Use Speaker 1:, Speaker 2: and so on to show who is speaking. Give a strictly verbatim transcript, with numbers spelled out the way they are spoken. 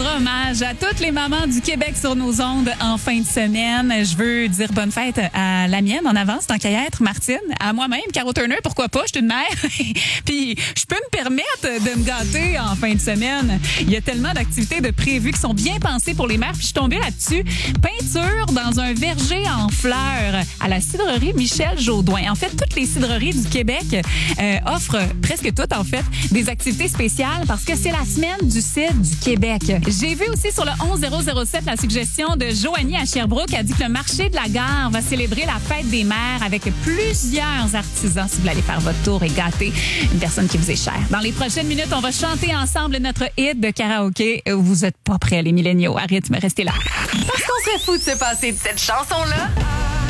Speaker 1: rendra hommage à toutes les mamans du Québec sur nos ondes en fin de semaine. Je veux dire bonne fête à la mienne en avance, tant qu'à y être, Martine, à moi-même, Caro Turner, pourquoi pas, je suis une mère. Puis je peux me permettre de me gâter en fin de semaine. Il y a tellement d'activités de prévues qui sont bien pensées pour les mères. Puis je suis tombée là-dessus. Peinture dans un verger en fleurs à la cidrerie Michel Jaudoin. En fait, toutes les cidreries du Québec euh, offrent, presque toutes en fait, des activités spéciales parce que c'est la semaine du cidre du Québec. J'ai vu aussi sur le onze zéro zéro sept la suggestion de Joanie à Sherbrooke qui a dit que le marché de la gare va célébrer la fête des mères avec plusieurs artisans si vous voulez aller faire votre tour et gâter une personne qui vous est chère. Dans les prochaines minutes, on va chanter ensemble notre hit de karaoké. Vous êtes pas prêts, les milléniaux. À rythme, restez là.
Speaker 2: Parce qu'on serait fou de se passer de cette chanson-là.